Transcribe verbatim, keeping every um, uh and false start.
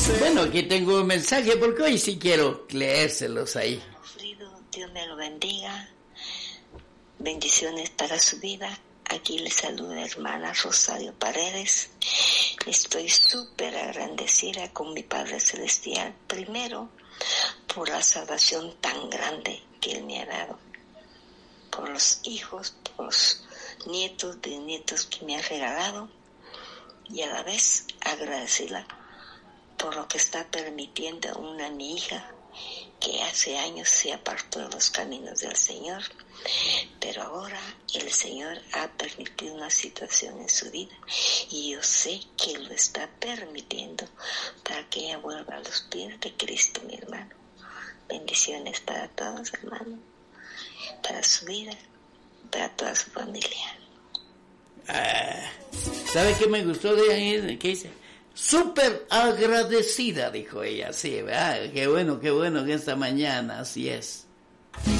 Bueno, aquí tengo un mensaje porque hoy sí quiero leérselos ahí. Dios me lo bendiga. Bendiciones para su vida. Aquí le saluda la hermana Rosario Paredes. Estoy súper agradecida con mi Padre Celestial. Primero, por la salvación tan grande que Él me ha dado. Por los hijos, por los nietos, bisnietos que me ha regalado. Y a la vez agradecida por lo que está permitiendo una mi hija que hace años se apartó de los caminos del Señor, pero ahora el Señor ha permitido una situación en su vida y yo sé que lo está permitiendo para que ella vuelva a los pies de Cristo, mi hermano. Bendiciones para todos, hermano, para su vida, para toda su familia. Ah, ¿sabe qué me gustó de ahí? ¿Qué dice? Súper agradecida, dijo ella. Sí, ¿verdad? Qué bueno, qué bueno que esta mañana, así es.